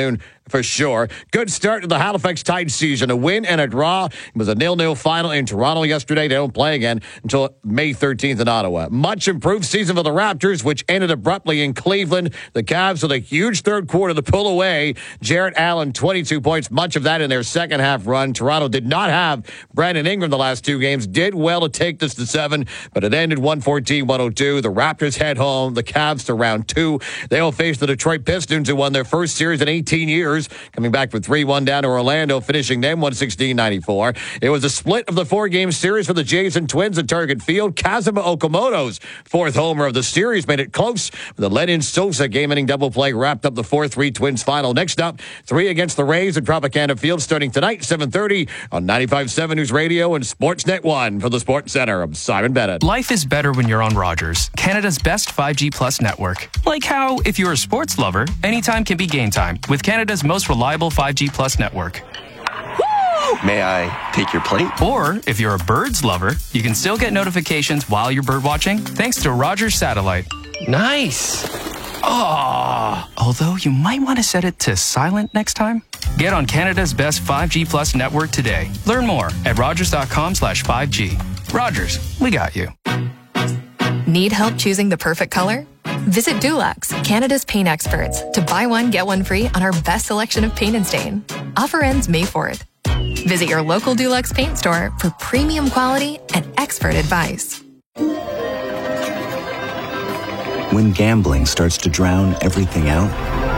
for sure. Good start to the Halifax Tide season. A win and a draw. It was a 0-0 final in Toronto yesterday. They don't play again until May 13th in Ottawa. Much improved season for the Raptors, which ended abruptly in Cleveland. The Cavs with a huge third quarter to pull away. Jarrett Allen, 22 points, much of that in their second half run. Toronto did not have Brandon Ingram the last two games. Did well to take this to 7, but it ended 114-102. The Raptors head home. The Cavs to round 2. They will face the Detroit Pistons, who won their first series in 18 years, coming back with 3-1 down to Orlando, finishing them 116-94. It was a split of the 4-game series for the Jays and Twins at Target Field. Kazuma Okamoto's fourth homer of the series made it close. The Lenyn Sosa game-ending double play wrapped up the 4-3 Twins final. Next up, 3 against the Rays at Tropicana Field, starting tonight, 7:30 on 95.7 News Radio and Sportsnet 1. For the Sports Center, I'm Simon Bennett. Life is better when you're on Rogers, Canada's best 5G Plus network. Like how, if you're a sports lover, anytime can be game time with Canada's most reliable 5G Plus network. May I take your plate? Or, if you're a birds lover, you can still get notifications while you're bird watching thanks to Rogers Satellite. Nice. Oh, although you might want to set it to silent next time. Get on Canada's best 5G Plus network today. Learn more at rogers.com/5G. Rogers, we got you. Need help choosing the perfect color? Visit Dulux, Canada's paint experts, to buy one, get one free on our best selection of paint and stain. Offer ends May 4th. Visit your local Dulux paint store for premium quality and expert advice. When gambling starts to drown everything out,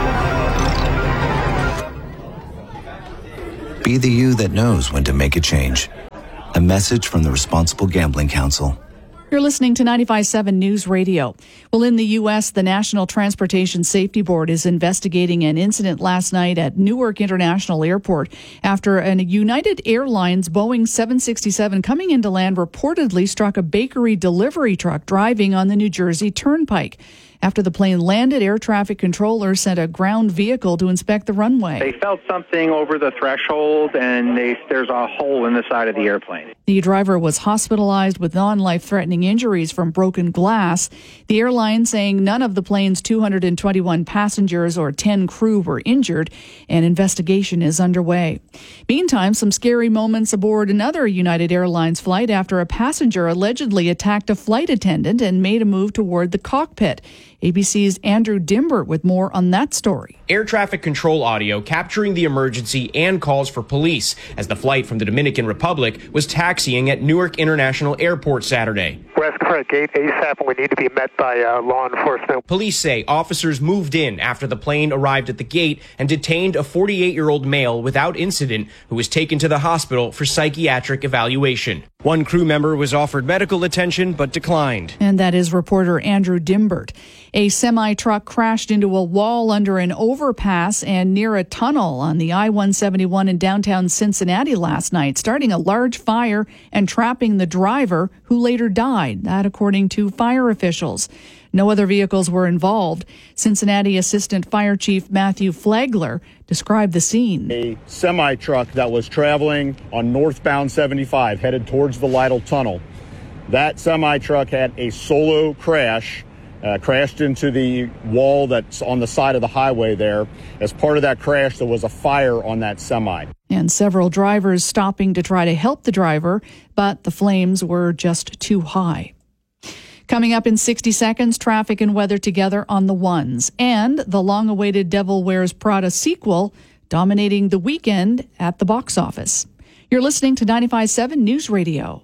be the you that knows when to make a change. A message from the Responsible Gambling Council. You're listening to 95.7 News Radio. Well, in the U.S., the National Transportation Safety Board is investigating an incident last night at Newark International Airport after a United Airlines Boeing 767 coming into land reportedly struck a bakery delivery truck driving on the New Jersey Turnpike. After the plane landed, air traffic controllers sent a ground vehicle to inspect the runway. They felt something over the threshold, and there's a hole in the side of the airplane. The driver was hospitalized with non-life-threatening injuries from broken glass. The airline saying none of the plane's 221 passengers or 10 crew were injured. An investigation is underway. Meantime, some scary moments aboard another United Airlines flight after a passenger allegedly attacked a flight attendant and made a move toward the cockpit. ABC's Andrew Dimbert with more on that story. Air traffic control audio capturing the emergency and calls for police as the flight from the Dominican Republic was taxiing at Newark International Airport Saturday. We're asking for a gate ASAP and we need to be met by law enforcement. Police say officers moved in after the plane arrived at the gate and detained a 48-year-old male without incident who was taken to the hospital for psychiatric evaluation. One crew member was offered medical attention but declined. And that is reporter Andrew Dimbert. A semi-truck crashed into a wall under an overpass and near a tunnel on the I-171 in downtown Cincinnati last night, starting a large fire and trapping the driver, who later died. That according to fire officials. No other vehicles were involved. Cincinnati Assistant Fire Chief Matthew Flagler described the scene. A semi-truck that was traveling on northbound 75 headed towards the Lytle Tunnel. That semi-truck had a solo crash, crashed into the wall that's on the side of the highway there. As part of that crash, there was a fire on that semi. And several drivers stopping to try to help the driver, but the flames were just too high. Coming up in 60 seconds, traffic and weather together on the ones. And the long-awaited Devil Wears Prada sequel dominating the weekend at the box office. You're listening to 95.7 News Radio.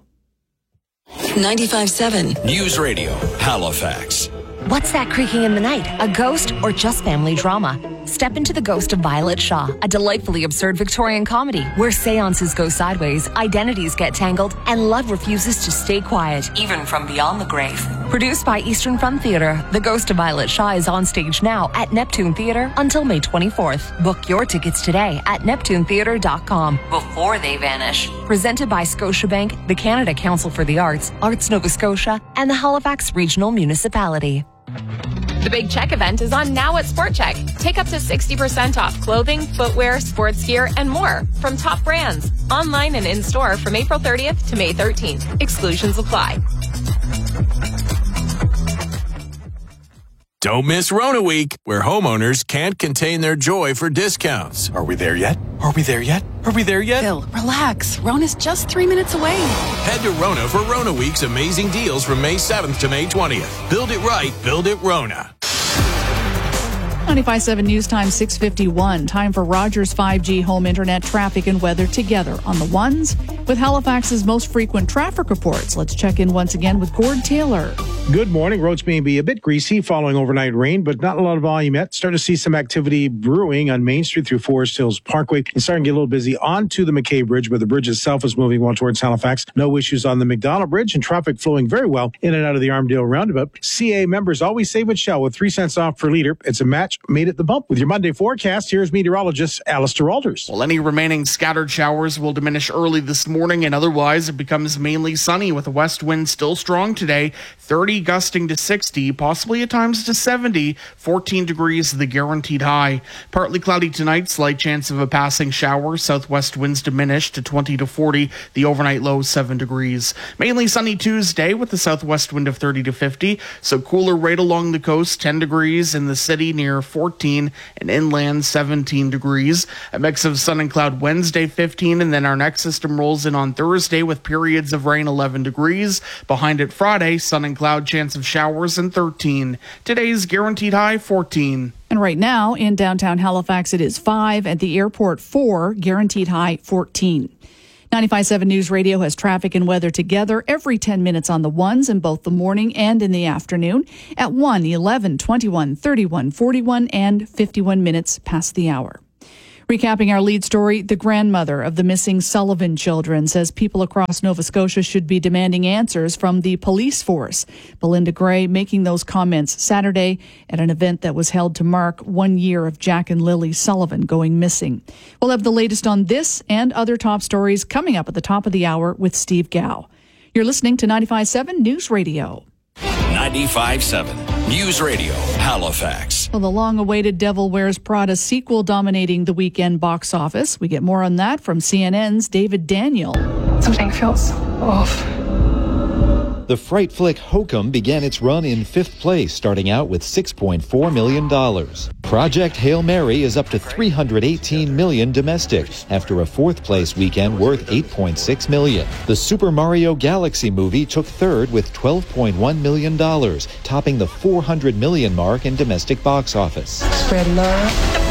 95.7 News Radio, Halifax. What's that creaking in the night? A ghost or just family drama? Step into The Ghost of Violet Shaw, a delightfully absurd Victorian comedy where seances go sideways, identities get tangled, and love refuses to stay quiet, even from beyond the grave. Produced by Eastern Front Theatre, The Ghost of Violet Shaw is on stage now at Neptune Theatre until May 24th. Book your tickets today at neptunetheatre.com before they vanish. Presented by Scotiabank, the Canada Council for the Arts, Arts Nova Scotia, and the Halifax Regional Municipality. The Big Check event is on now at Sport Check. Take up to 60% off clothing, footwear, sports gear, and more from top brands. Online and in-store from April 30th to May 13th. Exclusions apply. Don't miss Rona Week, where homeowners can't contain their joy for discounts. Are we there yet? Are we there yet? Are we there yet? Phil, relax. Rona's just 3 minutes away. Head to Rona for Rona Week's amazing deals from May 7th to May 20th. Build it right, build it Rona. 95.7 News Time, 6:51. Time for Rogers 5G home internet traffic and weather together on the ones with Halifax's most frequent traffic reports. Let's check in once again with Gord Taylor. Good morning. Roads may be a bit greasy following overnight rain, but not a lot of volume yet. Starting to see some activity brewing on Main Street through Forest Hills Parkway. It's starting to get a little busy onto the McKay Bridge, where the bridge itself is moving well towards Halifax. No issues on the McDonald Bridge, and traffic flowing very well in and out of the Armdale Roundabout. CA members always save with Shell with 3 cents off per liter. It's a match made at the bump. With your Monday forecast, here's meteorologist Alistair Alders. Well, any remaining scattered showers will diminish early this morning, and otherwise it becomes mainly sunny with a west wind still strong today. 30 gusting to 60, possibly at times to 70. 14 degrees the guaranteed high. Partly cloudy tonight, slight chance of a passing shower. Southwest winds diminish to 20 to 40. The overnight low 7 degrees. Mainly sunny Tuesday with the southwest wind of 30 to 50. So cooler right along the coast, 10 degrees in the city near 14, and inland 17 degrees. A mix of sun and cloud Wednesday 15, and then our next system rolls in on Thursday with periods of rain 11 degrees. Behind it Friday, sun and cloud, chance of showers and 13. Today's guaranteed high 14. And right now in downtown Halifax it is 5, at the airport 4, guaranteed high 14. 95.7 News Radio has traffic and weather together every 10 minutes on the ones in both the morning and in the afternoon at 1, 11, 21, 31, 41, and 51 minutes past the hour. Recapping our lead story, the grandmother of the missing Sullivan children says people across Nova Scotia should be demanding answers from the police force. Belinda Gray making those comments Saturday at an event that was held to mark 1 year of Jack and Lily Sullivan going missing. We'll have the latest on this and other top stories coming up at the top of the hour with Steve Gow. You're listening to 95.7 News Radio. 95.7 News Radio, Halifax. Well, the long-awaited Devil Wears Prada sequel dominating the weekend box office. We get more on that from CNN's David Daniel. Something feels off. The fright flick Hokum began its run in 5th place, starting out with $6.4 million. Project Hail Mary is up to $318 million domestic, after a 4th place weekend worth $8.6 million. The Super Mario Galaxy movie took 3rd with $12.1 million, topping the $400 million mark in domestic box office. Spread love,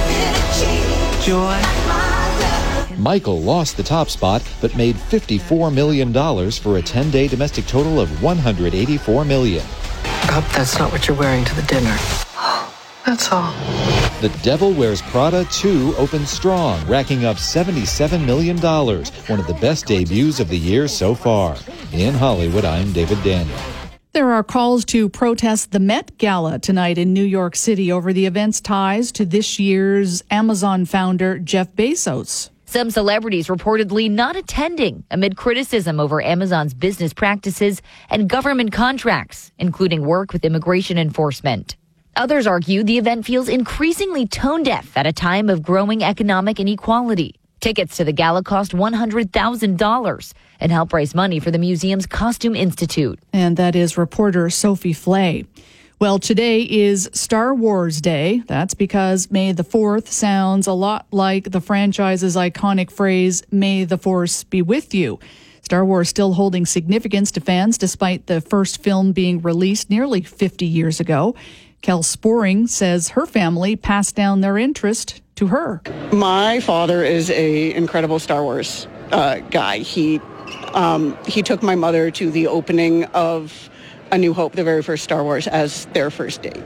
joy. Michael lost the top spot, but made $54 million for a 10-day domestic total of $184 million. I hope that's not what you're wearing to the dinner. That's all. The Devil Wears Prada 2 opened strong, racking up $77 million, one of the best debuts of the year so far. In Hollywood, I'm David Daniel. There are calls to protest the Met Gala tonight in New York City over the event's ties to this year's Amazon founder Jeff Bezos. Some celebrities reportedly not attending amid criticism over Amazon's business practices and government contracts, including work with immigration enforcement. Others argue the event feels increasingly tone-deaf at a time of growing economic inequality. Tickets to the gala cost $100,000 and help raise money for the museum's Costume Institute. And that is reporter Sophie Flay. Well, today is Star Wars Day. That's because May the 4th sounds a lot like the franchise's iconic phrase, "May the Force be with you." Star Wars still holding significance to fans despite the first film being released nearly 50 years ago. Kel Sporing says her family passed down their interest to her. My father is an incredible Star Wars guy. He took my mother to the opening of A New Hope, the very first Star Wars, as their first date.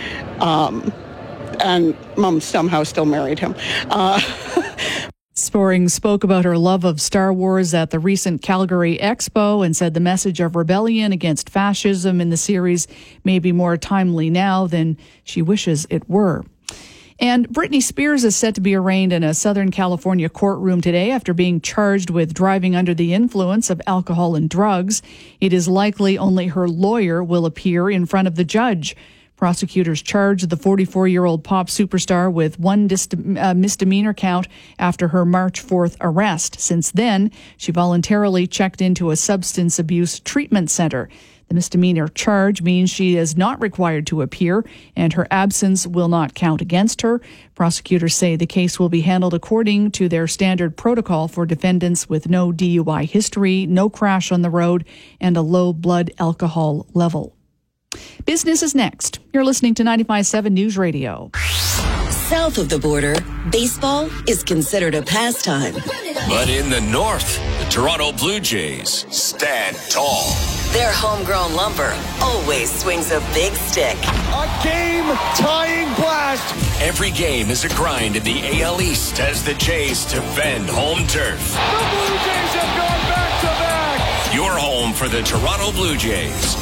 And Mom somehow still married him. Sporing spoke about her love of Star Wars at the recent Calgary Expo and said the message of rebellion against fascism in the series may be more timely now than she wishes it were. And Britney Spears is set to be arraigned in a Southern California courtroom today after being charged with driving under the influence of alcohol and drugs. It is likely only her lawyer will appear in front of the judge. Prosecutors charged the 44-year-old pop superstar with one misdemeanor count after her March 4th arrest. Since then, she voluntarily checked into a substance abuse treatment center. The misdemeanor charge means she is not required to appear, and her absence will not count against her. Prosecutors say the case will be handled according to their standard protocol for defendants with no DUI history, no crash on the road, and a low blood alcohol level. Business is next. You're listening to 95.7 News Radio. South of the border, baseball is considered a pastime. But in the north, the Toronto Blue Jays stand tall. Their homegrown lumber always swings a big stick. A game-tying blast. Every game is a grind in the AL East as the Jays defend home turf. The Blue Jays have gone back-to-back. Your home for the Toronto Blue Jays.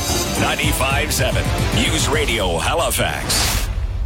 95.7 News Radio Halifax.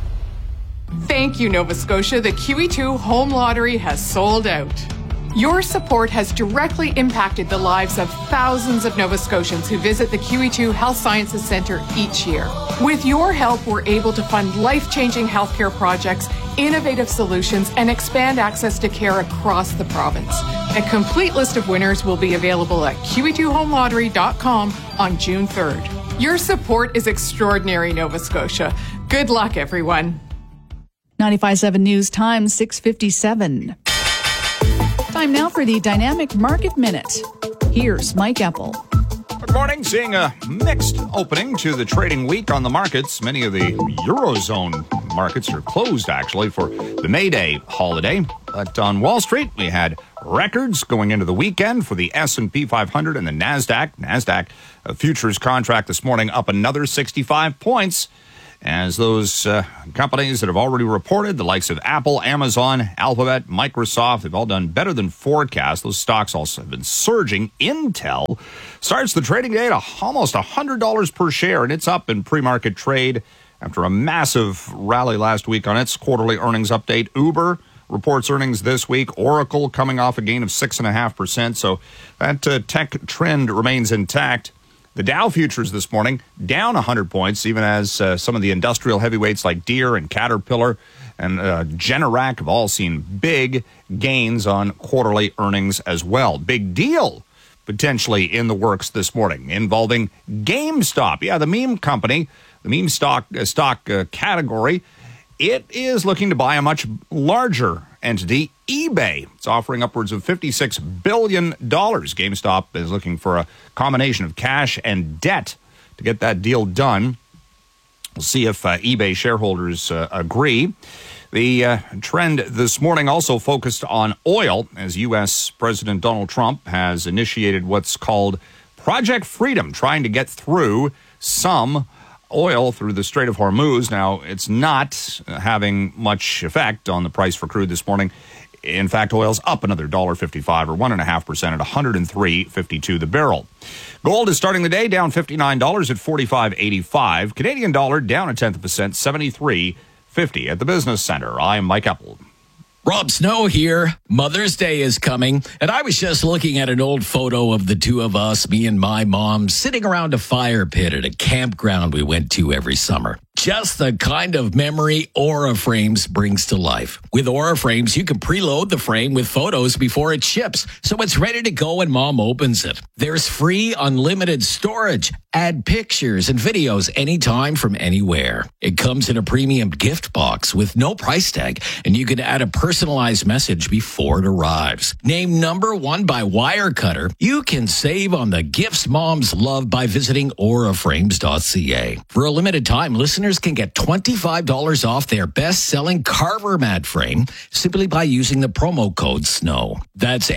Thank you, Nova Scotia. The QE2 Home Lottery has sold out. Your support has directly impacted the lives of thousands of Nova Scotians who visit the QE2 Health Sciences Centre each year. With your help, we're able to fund life-changing healthcare projects, innovative solutions, and expand access to care across the province. A complete list of winners will be available at QE2HomeLottery.com on June 3rd. Your support is extraordinary, Nova Scotia. Good luck, everyone. 95.7 News Time, 6:57. Time now for the Dynamic Market Minute. Here's Mike Epple. Good morning. Seeing a mixed opening to the trading week on the markets. Many of the Eurozone markets are closed, actually, for the May Day holiday. But on Wall Street, we had records going into the weekend for the S&P 500 and the NASDAQ. NASDAQ futures contract this morning up another 65 points. As those companies that have already reported, the likes of Apple, Amazon, Alphabet, Microsoft, they've all done better than forecast. Those stocks also have been surging. Intel starts the trading day at almost $100 per share, and it's up in pre-market trade after a massive rally last week on its quarterly earnings update. Uber reports earnings this week. Oracle coming off a gain of 6.5%, so that tech trend remains intact. The Dow futures this morning down 100 points, even as some of the industrial heavyweights like Deere and Caterpillar and Generac have all seen big gains on quarterly earnings as well. Big deal potentially in the works this morning involving GameStop. Yeah, the meme company, the meme stock category, it is looking to buy a much larger entity, eBay. It's offering upwards of $56 billion. GameStop is looking for a combination of cash and debt to get that deal done. We'll see if eBay shareholders agree. The trend this morning also focused on oil, as U.S. President Donald Trump has initiated what's called Project Freedom, trying to get through some oil through the Strait of Hormuz. Now, it's not having much effect on the price for crude this morning. In fact, oil's up another $1.55 or 1.5% at $103.52 the barrel. Gold is starting the day down $59 at $45.85. Canadian dollar down 0.1%, $73.50 at the Business Center. I'm Mike Epple. Rob Snow here. Mother's Day is coming, and I was just looking at an old photo of the two of us, me and my mom, sitting around a fire pit at a campground we went to every summer. Just the kind of memory Aura Frames brings to life. With Aura Frames, you can preload the frame with photos before it ships, so it's ready to go when Mom opens it. There's free unlimited storage. Add pictures and videos anytime from anywhere. It comes in a premium gift box with no price tag, and you can add a personalized message before it arrives. Named #1 by Wirecutter, you can save on the gifts moms love by visiting auraframes.ca. For a limited time, listeners can get $25 off their best-selling Carver Mat frame simply by using the promo code SNOW. That's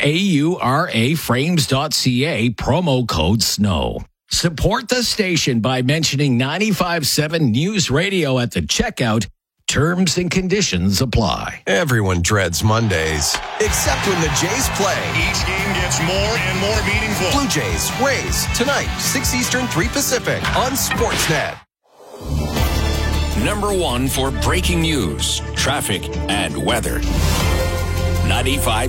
AURAFrames.ca, promo code SNOW. Support the station by mentioning 95.7 News Radio at the checkout. Terms and conditions apply. Everyone dreads Mondays, except when the Jays play. Each game gets more and more meaningful. Blue Jays, Rays, tonight, 6 Eastern, 3 Pacific, on Sportsnet. #1 for breaking news, traffic, and weather.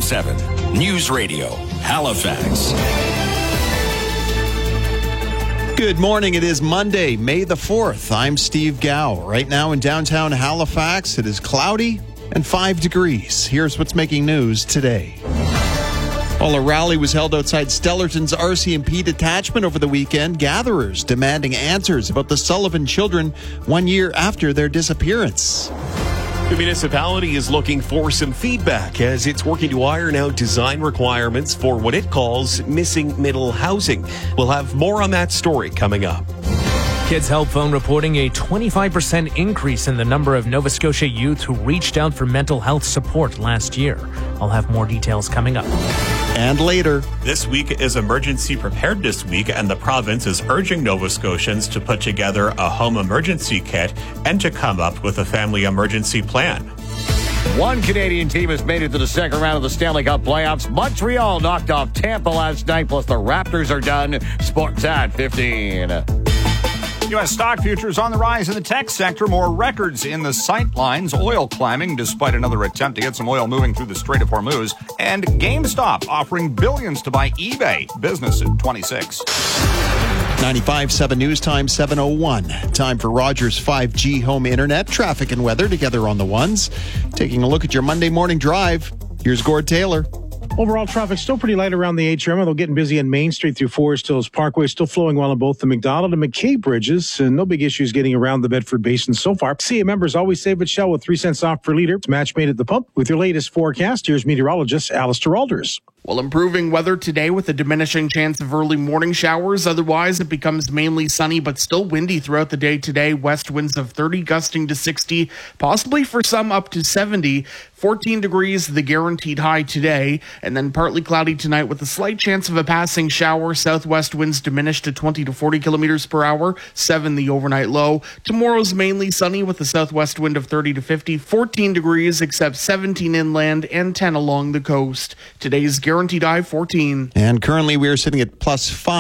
95.7 News Radio, Halifax. Good morning. It is Monday, May the 4th. I'm Steve Gow. Right now in downtown Halifax, it is cloudy and 5 degrees. Here's what's making news today. Well, a rally was held outside Stellarton's RCMP detachment over the weekend. Gatherers demanding answers about the Sullivan children 1 year after their disappearance. The municipality is looking for some feedback as it's working to iron out design requirements for what it calls missing middle housing. We'll have more on that story coming up. Kids Help Phone reporting a 25% increase in the number of Nova Scotia youth who reached out for mental health support last year. I'll have more details coming up. And later. This week is Emergency Preparedness Week, and the province is urging Nova Scotians to put together a home emergency kit and to come up with a family emergency plan. One Canadian team has made it to the second round of the Stanley Cup playoffs. Montreal knocked off Tampa last night, plus the Raptors are done. Sports at 15. U.S. stock futures on the rise in the tech sector. More records in the sight lines. Oil climbing despite another attempt to get some oil moving through the Strait of Hormuz. And GameStop offering billions to buy eBay. Business at 26. 95.7 News Time 7:01. Time for Rogers 5G home internet. Traffic and weather together on the ones. Taking a look at your Monday morning drive. Here's Gord Taylor. Overall traffic still pretty light around the HRM, although getting busy in Main Street through Forest Hills Parkway. Still flowing well on both the McDonald and McKay bridges, and no big issues getting around the Bedford Basin so far. CA members always save at Shell with 3 cents off per liter. It's match made at the pump. With your latest forecast, here's meteorologist Alistair Alders. Well, improving weather today with a diminishing chance of early morning showers. Otherwise, it becomes mainly sunny, but still windy throughout the day today. West winds of 30 gusting to 60, possibly for some up to 70. 14 degrees, the guaranteed high today, and then partly cloudy tonight with a slight chance of a passing shower. Southwest winds diminished to 20 to 40 kilometers per hour, 7 the overnight low. Tomorrow's mainly sunny with a southwest wind of 30 to 50, 14 degrees except 17 inland and 10 along the coast. Today's guaranteed high 14. And currently we are sitting at plus 5.